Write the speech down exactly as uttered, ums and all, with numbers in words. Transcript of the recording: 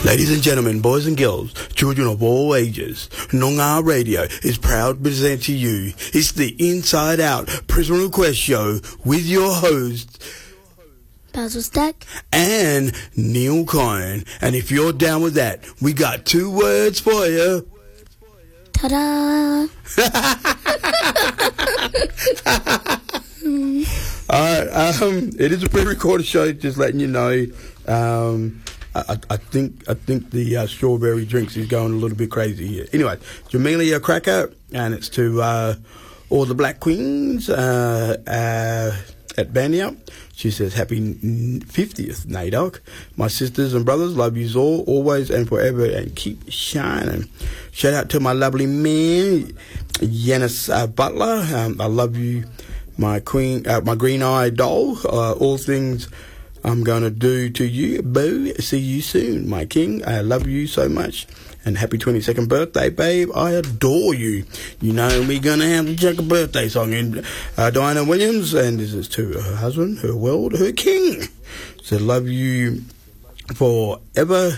Ladies and gentlemen, boys and girls, children of all ages, Noongar Radio is proud to present to you. It's the Inside Out Prison Request Show with your hosts, Basil Stack and Neil Cohen. And if you're down with that, we got two words for you. Ta-da! Alright, um, it is a pre-recorded show, just letting you know. Um, I, I think I think the uh, strawberry drinks is going a little bit crazy here. Anyway, Jamelia Cracker, and it's to uh, all the Black Queens uh, uh, at Banya. She says, happy fiftieth, NAIDOC. My sisters and brothers, love yous all, always and forever, and keep shining. Shout out to my lovely man, Yanis uh, Butler. Um, I love you, my queen, uh, my green-eyed doll. Uh, all things I'm going to do to you, boo. See you soon, my king. I love you so much. And happy twenty-second birthday, babe. I adore you. You know, we're going to have to check a birthday song in uh, Diana Williams. And this is to her husband, her world, her king. So love you forever.